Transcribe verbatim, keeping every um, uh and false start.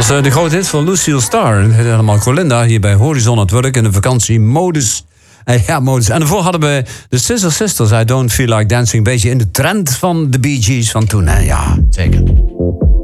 Dat was uh, de grote hit van Lucille Starr. Het heette helemaal Colinda, hier bij Horizon at Work in de vakantiemodus. Uh, ja, modus. En daarvoor hadden we de Scissor Sisters, I Don't Feel Like Dancing. Een beetje in de trend van de Bee Gees van toen. Hè? Ja, zeker.